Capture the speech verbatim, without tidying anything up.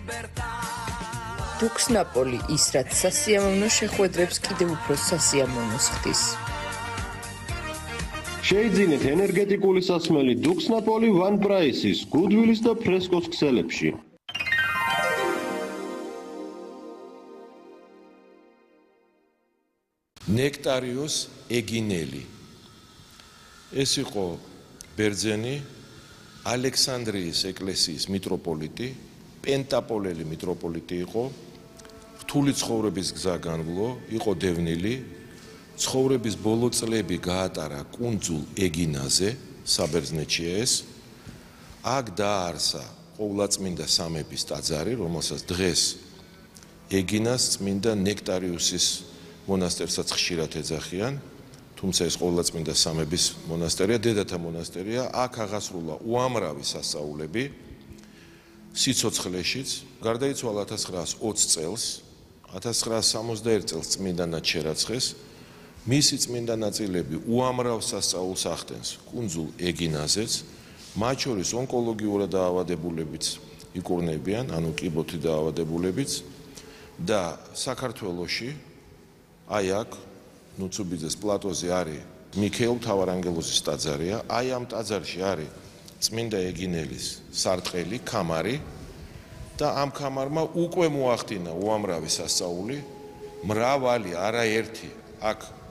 დუქსნაპოლი ის, რაც სასიამოვნო შეხვედრებს კიდევ უფრო სასიამოვნოს ხდის. შეიძინეთ ენერგეტიკული სასმელი დუქსნაპოლი ვან პრაისის, გუდვილის და ფრესკოს ქსელებში. ნექტარიოს ეგინელი. ეს იყო ბერძენი ალექსანდრიის ეკლესიის მიტროპოლიტი, პენტაპოლელი მიტროპოლიტი იყო, რთული ცხოვრების გზა განვლო, იყო დევნილი, ცხოვრების ბოლო წლები გაატარა კუნძულ ეგინაზე, საბერძნეთში ეს, აქ დააარსა ყოვლადწმინდა სამების ტაძარი, რომელსაც დღეს ეგინას წმინდა ნექტარიუსის მონასტერსაც ხშირად ეძახიან, თუმცა ეს ყოვლადწმინდა სამების მონასტერია, დედათა მონასტერია, აქ აღასრულა უამრავი სასწაულები, სიცოცხლეშიც, გარდაიცვალა ათას ცხრაას ოცი წელს, ათას ცხრაას სამოცდაერთ წელს წმინდანად შერაცხეს, მისი წმინდა ნაწილები უამრავ სასწაულს ახდენს კუნძულ ეგინაზეც, მათ შორის ონკოლოგიურად დაავადებულებიც იკურნებიან, ანუ კიბოთი დაავადებულებიც და საქართველოში აი აქ ნუცუბიძეს პლატოზე არის მიქეილ მთავარანგელოზის ტაძარია, აი ამ ტაძარში არის წმინდა ეგინელის სარტყელი, ქამარი და ამ ქამარმა უკვე მოახდინა უამრავი სასწაული, მრავალი, არაერთი აქ